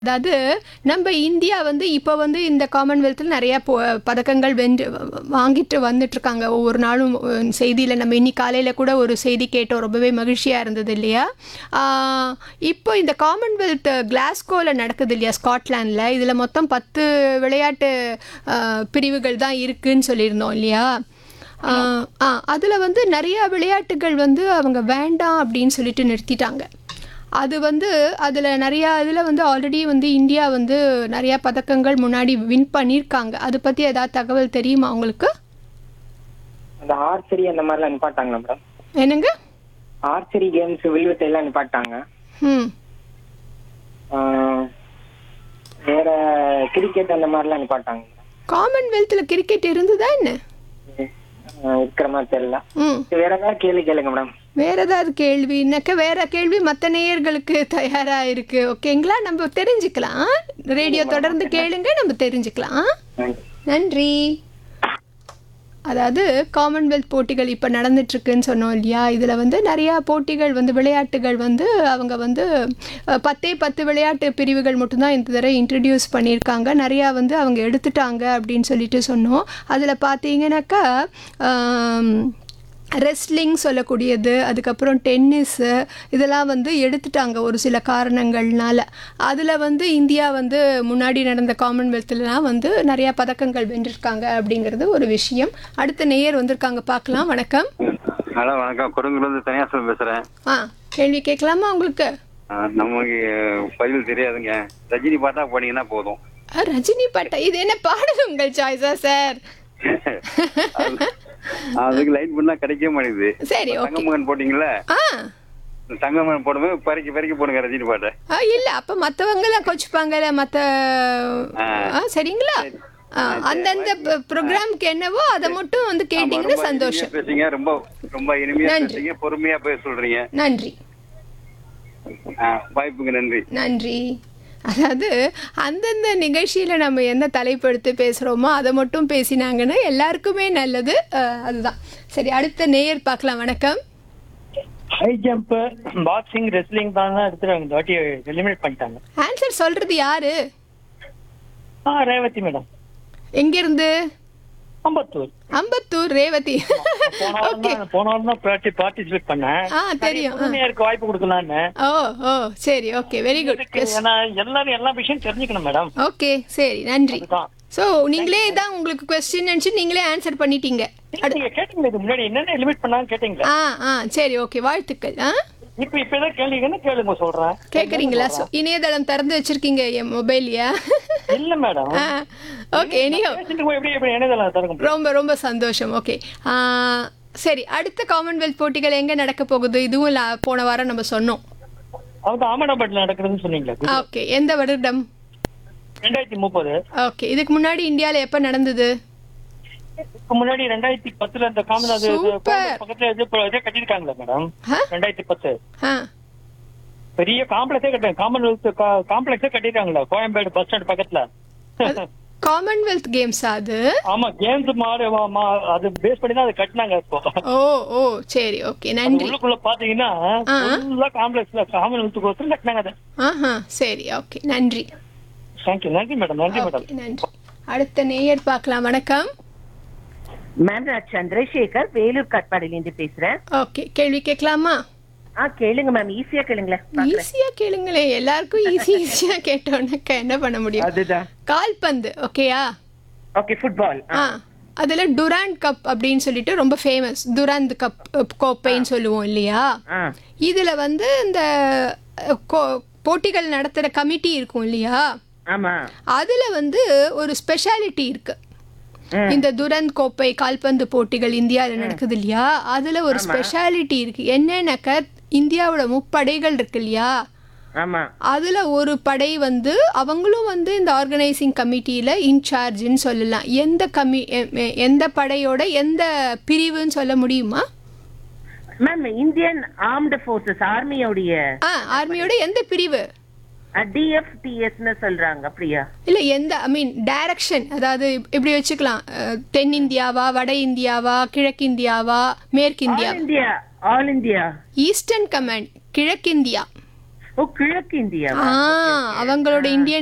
அதாவது நம்ம இந்தியா வந்து இப்போ வந்து இந்த காமன்வெல்த்தில் நிறையா பதக்கங்கள் வாங்கிட்டு வந்துட்டுருக்காங்க ஒவ்வொரு நாளும். செய்தியில் நம்ம இன்னைக்கு காலையில் கூட ஒரு செய்தி கேட்டோம், ரொம்பவே மகிழ்ச்சியாக இருந்தது இல்லையா. இப்போ இந்த காமன்வெல்த் கிளாஸ்கோவில் நடக்குது இல்லையா, ஸ்காட்லாண்டில். இதில் மொத்தம் 10 விளையாட்டு பிரிவுகள் தான் இருக்குதுன்னு சொல்லியிருந்தோம் இல்லையா. அதில் வந்து நிறையா விளையாட்டுகள் வந்து அவங்க வேண்டாம் அப்படின்னு சொல்லிட்டு நிறுத்திட்டாங்க. அது வந்து அதில் நிறையா இதில் வந்து ஆல்ரெடி வந்து இந்தியா வந்து நிறையா பதக்கங்கள் முன்னாடி வின் பண்ணியிருக்காங்க. அதை பற்றி ஏதாவது தகவல் தெரியுமா உங்களுக்கு? அந்த ஆர்ச்சரி அந்த மாதிரிலாம் நிப்பாட்டாங்களா மேடம்? என்னங்க? ஆர்ச்சரி கேம்ஸ் வில்வித்தை எல்லாம் நிப்பாட்டாங்க. வேற கிரிக்கெட் அந்த மாதிரிலாம் நிப்பாட்டாங்க. காமன்வெல்த்தில் கிரிக்கெட் இருந்ததா என்ன? இருக்கிற மாதிரி தெரியல. வேற ஏதாவது கேள்வி கேளுங்க மேடம். வேற ஏதாவது கேள்வினாக்க வேற கேள்வி மற்ற நேயர்களுக்கு தயாராக இருக்கு. ஓகேங்களா, நம்ம தெரிஞ்சுக்கலாம். ரேடியோ தொடர்ந்து கேளுங்க, நம்ம தெரிஞ்சுக்கலாம். நன்றி. அதாவது காமன்வெல்த் போட்டிகள் இப்போ நடந்துட்டுருக்குன்னு சொன்னோம் இல்லையா. இதில் வந்து நிறையா போட்டிகள் வந்து விளையாட்டுகள் வந்து அவங்க வந்து 10 விளையாட்டு பிரிவுகள் மட்டும்தான் இந்த தடவை இன்ட்ரடியூஸ் பண்ணியிருக்காங்க. நிறையா வந்து அவங்க எடுத்துட்டாங்க அப்படின்னு சொல்லிட்டு சொன்னோம். அதில் பார்த்தீங்கன்னாக்கா ரெஸ்லிங் சொல்லக்கூடியது, அதுக்கப்புறம் டென்னிஸு, இதெல்லாம் வந்து எடுத்துட்டாங்க ஒரு சில காரணங்கள்னால. அதில் வந்து இந்தியா வந்து முன்னாடி நடந்த காமன்வெல்த்லாம் வந்து நிறையா பதக்கங்கள் வென்றிருக்காங்க அப்படிங்கிறது ஒரு விஷயம். அடுத்த நேயர் வந்திருக்காங்க, பார்க்கலாம். வணக்கம். ஹலோ, வணக்கம். கொடுங்கூர்லேருந்து தனியாசலம் பேசுகிறேன். கேள்வி கேட்கலாமா உங்களுக்கு? நமக்கு பதில் தெரியாதுங்க. ரஜினி பாட்டா போனீங்கன்னா போதும். ரஜினி பாட்டா? இது என்ன பாடல் உங்கள் சாய்ஸா சார்? அதுக்கு லைன் பண்ணா கிடைக்கவே மாட்டேங்குது. சரி, ஓகே. தங்கமகன் போட்டீங்களா? தங்கமகன் போடும்போது பறிக்க போடுங்க ரஜினி பாட்டை. இல்ல, அப்ப மத்தவங்க எல்லாம் கோச்சுப்பாங்கல்ல மத்த. சரிங்களா? அந்தந்த ப்ரோக்ராம்க்கு என்னவோ அதை மட்டும் வந்து கேட்டீங்கன்னா சந்தோஷம். பேசுங்க, ரொம்ப ரொம்ப இனிமையா பேசுறீங்க, பொறுமையா பேச சொல்றீங்க. நன்றி. வாய்ப்புங்க. நன்றி. நன்றி. அதாவது அந்தந்த நிகழ்ச்சியில் நம்ம எந்த தலைப்பு எடுத்து பேசுகிறோமோ அதை மட்டும் பேசினாங்கன்னா எல்லாருக்குமே நல்லது. அதுதான். சரி, அடுத்த நேயர் பார்க்கலாம். வணக்கம். ஹை ஜம்ப், பாக்ஸிங், ரெஸ்லிங் தான் எடுத்துறாங்க. இந்த வாட்டி எலிமினேட் பண்ணிட்டாங்க. ஆன்சர் சொல்றது யாரு? ரேவதி மேடம். எங்கிருந்து? அம்பத்தூர். ரேவதி. போன வாரம் தான் பார்ட்டிசிபேட் பண்ணேன். தெரியும். எனக்கு வாய்ப்பு கொடுக்கலான்னு. ஓ சரி, ஓகே, வெரி குட். எல்லாரும் எல்லா விஷயம் தெரிஞ்சுக்கணும் மேடம். ஓகே, சரி, நன்றி. சோ நீங்களே தான் உங்களுக்கு क्वेश्चन நினைச்சு நீங்களே ஆன்சர் பண்ணிட்டீங்க. நீங்க கேட்டீங்க இது முன்னாடி என்னென்ன எலிமினேட் பண்ணாங்க கேட்டீங்களா? சரி, ஓகே, வாழ்த்துக்கள். இப்பதான் கேளுங்க கேளுங்க சொல்றேன். கேக்குறீங்களா? இணையதளம் திறந்து வச்சிருக்கீங்க என் மொபைல்லையா? இல்ல மேடம். ஓகே, ரொம்ப ரொம்ப சந்தோஷம். ஓகே, சரி, அடுத்த காமன்வெல்த் போட்டிகள் எங்க நடக்க போகுது? இதுவும் போன வாரம் நம்ம சொன்னோம். அகமதாபாத்ல நடக்குதுன்னு சொன்னீங்க. ஓகே, எந்த வருடம்? 2030. ஓகே, இதுக்கு முன்னாடி இந்தியால எப்ப நடந்தது? முன்னாடி 2010 அந்த பக்கத்துல கட்டிருக்காங்களா மேடம்? 2010 பெரிய காம்ப்ளெக்ஸே கட்ட காமன்வெல்த் காம்ப்ளெக்ஸே கட்டிருக்காங்களா கோயம்பேடு பஸ் ஸ்டாண்ட் பக்கத்துல? காமன்வெல்த் கேம்ஸ் அது? ஆமா, கேம்ஸ் அது பேஸ் பண்ணி தான் அது கட்டினாங்க இப்போ. ஓ சரி, ஓகே, நன்றி. உள்ளுக்குள்ள பாத்தீங்கன்னா ஃபுல்லா காம்ப்ளெக்ஸ்ல காமன்வெல்த் கோசம் கட்டினாங்க அது. சரி, ஓகே, நன்றி. தேங்க்யூ. நன்றி மேடம். நன்றி. அடுத்த நேயர் பார்க்கலாம். வணக்கம் மேம், நான் சந்திரசேகர், வேலூர் காட்பாடியிலிருந்து பேசுறேன். ஓகே, கேள்வி கேட்கலாமா? கேளுங்க மேம். ஈஸியா கேளுங்களேன். ஈஸியா கேளுங்களேன். எல்லாருக்கும் ஈஸியா கேட்டோம்னாக்க என்ன பண்ண முடியும்? அதுதான் கால்பந்து. ஓகேயா? Okay, football. அதுல டுராண்ட் கப் அப்படின்னு சொல்லிட்டு ரொம்ப ஃபேமஸ். டுராண்ட் கப் கோப்பைன்னு சொல்லுவோம் இல்லையா. இதுல வந்து இந்த போட்டிகள் நடத்துற கமிட்டி இருக்கும் இல்லையா. ஆமா, அதுல வந்து ஒரு ஸ்பெஷாலிட்டி இருக்கு. இந்த துரந்த் கோப்பை கால்பந்து போட்டிகள் இந்தியாவில் நடக்குது இல்லையா, அதுல ஒரு ஸ்பெஷாலிட்டி இருக்கு. என்னன்னாக்க இந்தியாவோட முப்படைகள் இருக்கு இல்லையா, அதுல ஒரு படை வந்து அவங்களும் வந்து இந்த ஆர்கனைசிங் கமிட்டியில இன்சார்ஜ்னு சொல்லலாம். எந்த படையோட எந்த பிரிவுன்னு சொல்ல முடியுமா மேம்? இந்தியன் ஆர்ம்டு ஃபோர்சஸ், ஆர்மியோட எந்த பிரிவு? டிஎஃப்டிஎஸ்னு சொல்றாங்க. அப்படியா? இல்ல, எந்த டைரக்ஷன், அதாவது இப்படி வச்சுக்கலாம். தென் இந்தியாவா, வட இந்தியாவா, கிழக்கு இந்தியாவா, மேற்கு India? All India. Eastern command, கிழக்கிந்தியா. ஓ கிழக்கு இந்தியா அவங்களோட இந்தியன்